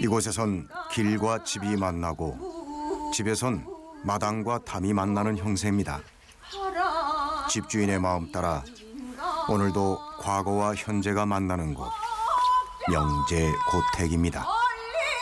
이곳에선 길과 집이 만나고 집에선 마당과 담이 만나는 형세입니다. 집주인의 마음 따라 오늘도 과거와 현재가 만나는 곳, 명제고택입니다.